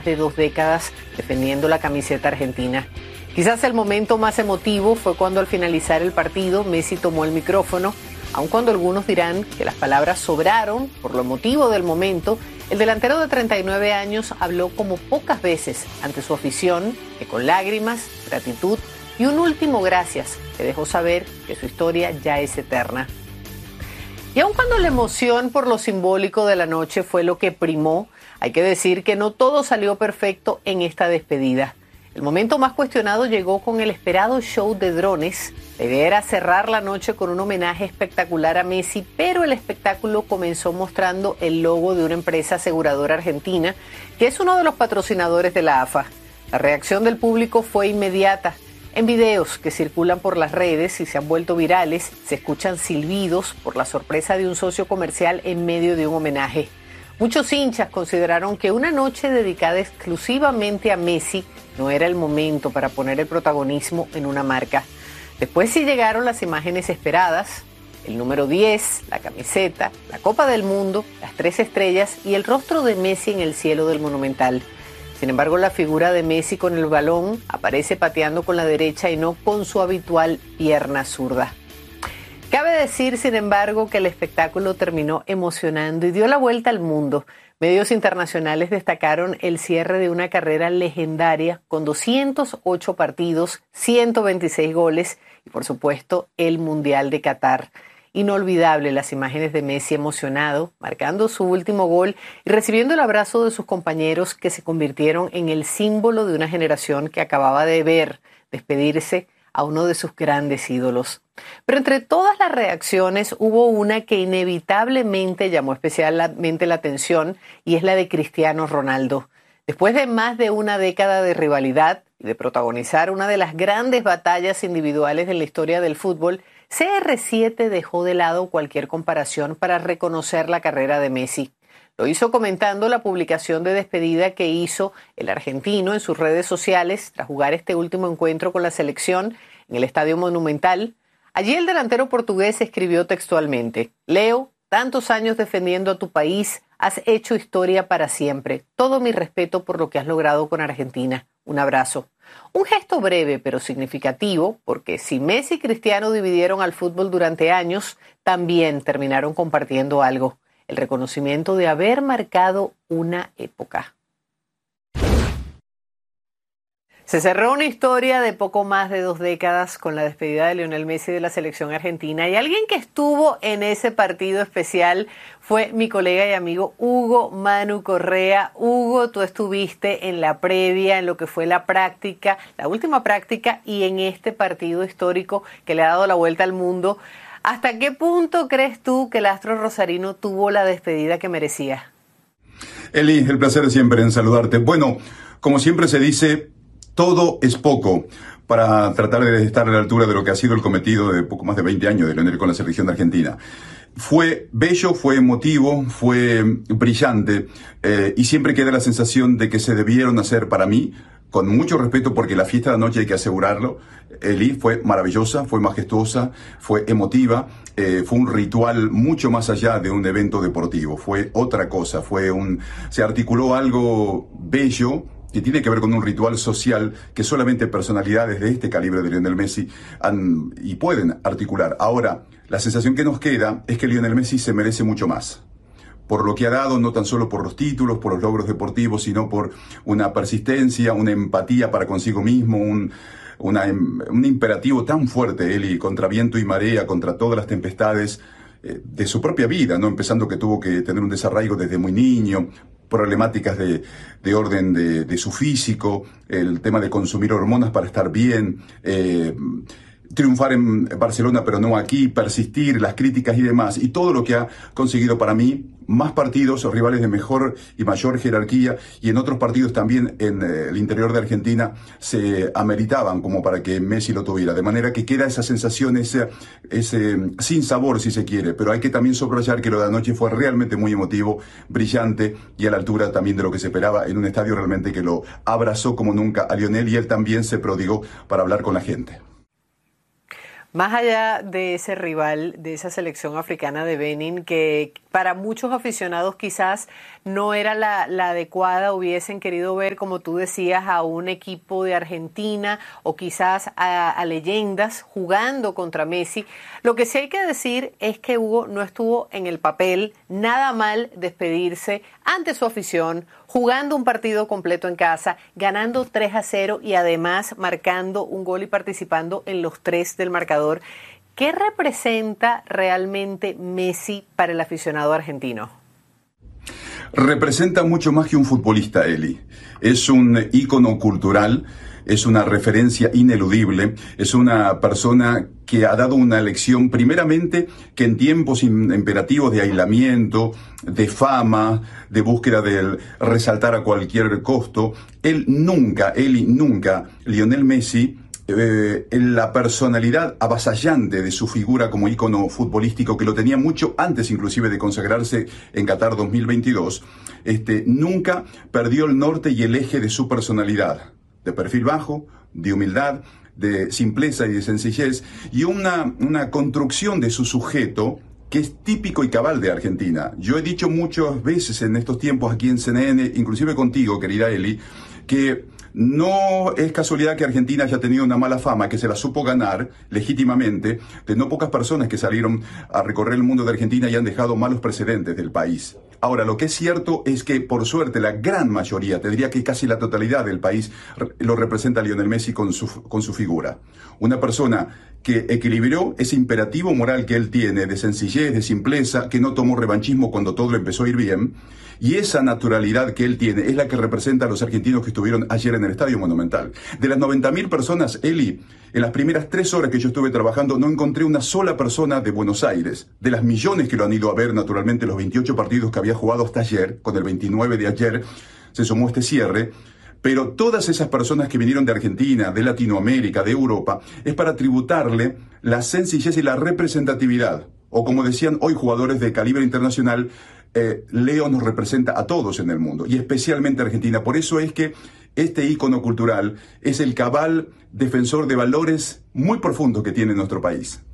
más de 2 décadas defendiendo la camiseta argentina. Quizás el momento más emotivo fue cuando al finalizar el partido Messi tomó el micrófono. Aun cuando algunos dirán que las palabras sobraron por lo emotivo del momento, el delantero de 39 años habló como pocas veces ante su afición, que con lágrimas, gratitud y un último gracias que dejó saber que su historia ya es eterna. Y aun cuando la emoción por lo simbólico de la noche fue lo que primó, hay que decir que no todo salió perfecto en esta despedida. El momento más cuestionado llegó con el esperado show de drones. La idea era cerrar la noche con un homenaje espectacular a Messi, pero el espectáculo comenzó mostrando el logo de una empresa aseguradora argentina, que es uno de los patrocinadores de la AFA. La reacción del público fue inmediata. En videos que circulan por las redes y se han vuelto virales, se escuchan silbidos por la sorpresa de un socio comercial en medio de un homenaje. Muchos hinchas consideraron que una noche dedicada exclusivamente a Messi no era el momento para poner el protagonismo en una marca. Después sí llegaron las imágenes esperadas, el número 10, la camiseta, la Copa del Mundo, las 3 estrellas y el rostro de Messi en el cielo del Monumental. Sin embargo, la figura de Messi con el balón aparece pateando con la derecha y no con su habitual pierna zurda. Cabe decir, sin embargo, que el espectáculo terminó emocionando y dio la vuelta al mundo. Medios internacionales destacaron el cierre de una carrera legendaria con 208 partidos, 126 goles y, por supuesto, el Mundial de Qatar. Inolvidable las imágenes de Messi emocionado, marcando su último gol y recibiendo el abrazo de sus compañeros que se convirtieron en el símbolo de una generación que acababa de ver despedirse a uno de sus grandes ídolos. Pero entre todas las reacciones hubo una que inevitablemente llamó especialmente la atención y es la de Cristiano Ronaldo. Después de más de una década de rivalidad y de protagonizar una de las grandes batallas individuales de la historia del fútbol, CR7 dejó de lado cualquier comparación para reconocer la carrera de Messi. Lo hizo comentando la publicación de despedida que hizo el argentino en sus redes sociales tras jugar este último encuentro con la selección en el Estadio Monumental. Allí el delantero portugués escribió textualmente: Leo, tantos años defendiendo a tu país, has hecho historia para siempre. Todo mi respeto por lo que has logrado con Argentina. Un abrazo. Un gesto breve pero significativo, porque si Messi y Cristiano dividieron al fútbol durante años, también terminaron compartiendo algo: el reconocimiento de haber marcado una época. Se cerró una historia de poco más de 2 décadas con la despedida de Lionel Messi de la selección argentina, y alguien que estuvo en ese partido especial fue mi colega y amigo Hugo Manu Correa. Hugo, tú estuviste en la previa, en lo que fue la práctica, la última práctica, y en este partido histórico que le ha dado la vuelta al mundo. ¿Hasta qué punto crees tú que el astro rosarino tuvo la despedida que merecía? Eli, el placer de siempre en saludarte. Bueno, como siempre se dice, todo es poco para tratar de estar a la altura de lo que ha sido el cometido de poco más de 20 años de Lionel con la selección de Argentina. Fue bello, fue emotivo, fue brillante, y siempre queda la sensación de que se debieron hacer, para mí, con mucho respeto, porque la fiesta de la noche, hay que asegurarlo, Eli, fue maravillosa, fue majestuosa, fue emotiva, fue un ritual mucho más allá de un evento deportivo, fue otra cosa, se articuló algo bello que tiene que ver con un ritual social que solamente personalidades de este calibre de Lionel Messi han y pueden articular. Ahora, la sensación que nos queda es que Lionel Messi se merece mucho más, por lo que ha dado, no tan solo por los títulos, por los logros deportivos, sino por una persistencia, una empatía para consigo mismo, un imperativo tan fuerte, Eli, contra viento y marea, contra todas las tempestades de su propia vida, ¿no? Empezando que tuvo que tener un desarraigo desde muy niño, problemáticas de orden de su físico, el tema de consumir hormonas para estar bien, triunfar en Barcelona pero no aquí, persistir, las críticas y demás, y todo lo que ha conseguido, para mí, más partidos o rivales de mejor y mayor jerarquía, y en otros partidos también en el interior de Argentina se ameritaban como para que Messi lo tuviera, de manera que queda esa sensación, ese sin sabor, si se quiere, pero hay que también subrayar que lo de anoche fue realmente muy emotivo, brillante y a la altura también de lo que se esperaba en un estadio realmente que lo abrazó como nunca a Lionel, y él también se prodigó para hablar con la gente. Más allá de ese rival, de esa selección africana de Benin, que para muchos aficionados quizás no era la adecuada, hubiesen querido ver, como tú decías, a un equipo de Argentina o quizás a leyendas jugando contra Messi. Lo que sí hay que decir es que Hugo no estuvo en el papel nada mal despedirse ante su afición, jugando un partido completo en casa, ganando 3-0 y además marcando un gol y participando en los 3 del marcador. ¿Qué representa realmente Messi para el aficionado argentino? Representa mucho más que un futbolista, Eli. Es un ícono cultural, es una referencia ineludible, es una persona que ha dado una lección, primeramente, que en tiempos imperativos de aislamiento, de fama, de búsqueda del resaltar a cualquier costo, Lionel Messi, la personalidad avasallante de su figura como ícono futbolístico, que lo tenía mucho antes inclusive de consagrarse en Qatar 2022, nunca perdió el norte y el eje de su personalidad, de perfil bajo, de humildad, de simpleza y de sencillez, y una construcción de su sujeto que es típico y cabal de Argentina. Yo he dicho muchas veces en estos tiempos aquí en CNN, inclusive contigo, querida Eli, que no es casualidad que Argentina haya tenido una mala fama, que se la supo ganar legítimamente, de no pocas personas que salieron a recorrer el mundo de Argentina y han dejado malos precedentes del país. Ahora, lo que es cierto es que, por suerte, la gran mayoría, te diría que casi la totalidad del país, lo representa a Lionel Messi con su figura. Una persona que equilibró ese imperativo moral que él tiene, de sencillez, de simpleza, que no tomó revanchismo cuando todo le empezó a ir bien, y esa naturalidad que él tiene es la que representa a los argentinos que estuvieron ayer en el Estadio Monumental. De las 90.000 personas, Eli, en las primeras 3 horas que yo estuve trabajando, no encontré una sola persona de Buenos Aires. De las millones que lo han ido a ver, naturalmente, los 28 partidos que había jugado hasta ayer, con el 29 de ayer, se sumó este cierre. Pero todas esas personas que vinieron de Argentina, de Latinoamérica, de Europa, es para tributarle la sencillez y la representatividad. O como decían hoy jugadores de calibre internacional, Leo nos representa a todos en el mundo, y especialmente a Argentina. Por eso es que este ícono cultural es el cabal defensor de valores muy profundos que tiene nuestro país.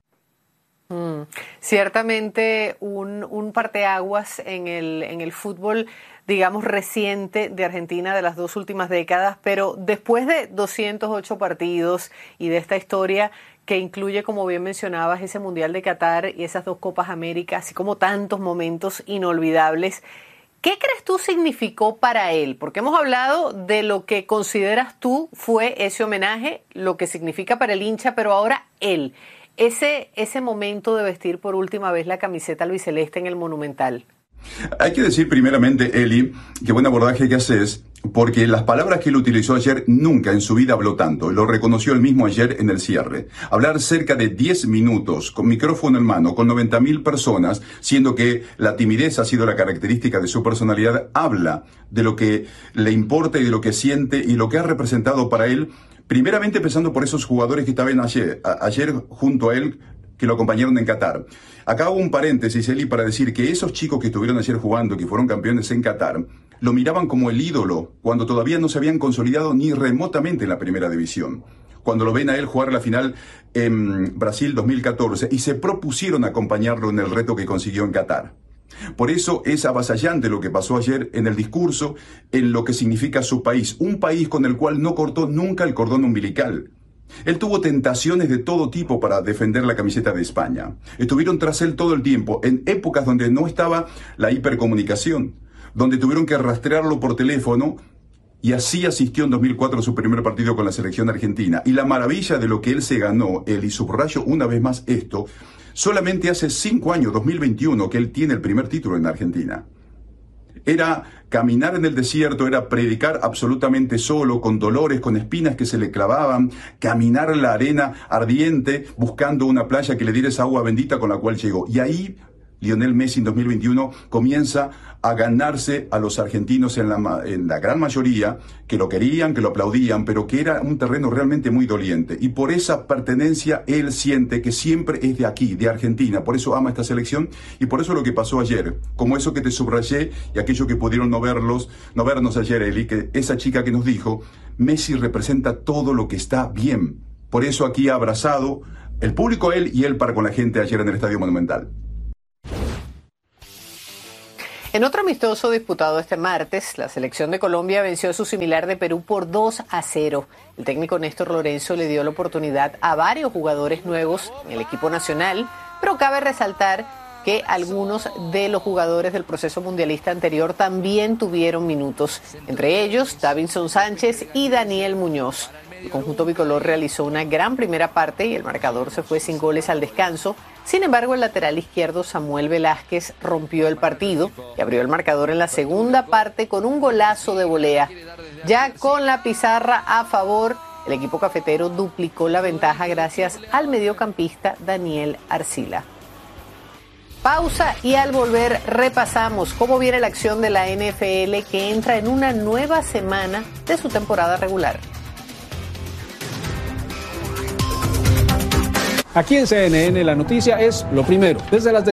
Ciertamente un parteaguas en el fútbol, digamos, reciente de Argentina de las 2 últimas décadas, pero después de 208 partidos y de esta historia que incluye, como bien mencionabas, ese Mundial de Qatar y esas 2 Copas América, así como tantos momentos inolvidables, ¿qué crees tú significó para él? Porque hemos hablado de lo que consideras tú fue ese homenaje, lo que significa para el hincha, pero ahora él, ese momento de vestir por última vez la camiseta albiceleste en el Monumental. Hay que decir primeramente, Eli, qué buen abordaje que haces, porque las palabras que él utilizó ayer nunca en su vida habló tanto, y lo reconoció él mismo ayer en el cierre. Hablar cerca de 10 minutos, con micrófono en mano, con 90.000 personas, siendo que la timidez ha sido la característica de su personalidad, habla de lo que le importa y de lo que siente y lo que ha representado para él, primeramente empezando por esos jugadores que estaban ayer junto a él, que lo acompañaron en Qatar. Acá hago un paréntesis, Eli, para decir que esos chicos que estuvieron ayer jugando, que fueron campeones en Qatar, lo miraban como el ídolo, cuando todavía no se habían consolidado ni remotamente en la primera división. Cuando lo ven a él jugar la final en Brasil 2014 y se propusieron acompañarlo en el reto que consiguió en Qatar. Por eso es avasallante lo que pasó ayer en el discurso, en lo que significa su país, un país con el cual no cortó nunca el cordón umbilical. Él tuvo tentaciones de todo tipo para defender la camiseta de España. Estuvieron tras él todo el tiempo, en épocas donde no estaba la hipercomunicación, donde tuvieron que rastrearlo por teléfono, y así asistió en 2004 a su primer partido con la selección argentina. Y la maravilla de lo que él se ganó, y subrayo una vez más esto, solamente hace 5 años, 2021, que él tiene el primer título en Argentina. Era caminar en el desierto, era predicar absolutamente solo, con dolores, con espinas que se le clavaban, caminar en la arena ardiente, buscando una playa que le diera esa agua bendita con la cual llegó. Y ahí Lionel Messi en 2021 comienza a ganarse a los argentinos en la gran mayoría, que lo querían, que lo aplaudían, pero que era un terreno realmente muy doliente. Y por esa pertenencia él siente que siempre es de aquí, de Argentina. Por eso ama esta selección y por eso lo que pasó ayer, como eso que te subrayé y aquello que pudieron no vernos ayer, Eli, que esa chica que nos dijo, Messi representa todo lo que está bien. Por eso aquí ha abrazado el público, él y él para con la gente ayer en el Estadio Monumental. En otro amistoso disputado este martes, la selección de Colombia venció a su similar de Perú por 2-0. El técnico Néstor Lorenzo le dio la oportunidad a varios jugadores nuevos en el equipo nacional, pero cabe resaltar que algunos de los jugadores del proceso mundialista anterior también tuvieron minutos, entre ellos Davinson Sánchez y Daniel Muñoz. El conjunto bicolor realizó una gran primera parte y el marcador se fue sin goles al descanso. Sin embargo, el lateral izquierdo Samuel Velázquez rompió el partido y abrió el marcador en la segunda parte con un golazo de volea. Ya con la pizarra a favor, el equipo cafetero duplicó la ventaja gracias al mediocampista Daniel Arcila. Pausa y al volver repasamos cómo viene la acción de la NFL que entra en una nueva semana de su temporada regular. Aquí en CNN la noticia es lo primero. Desde las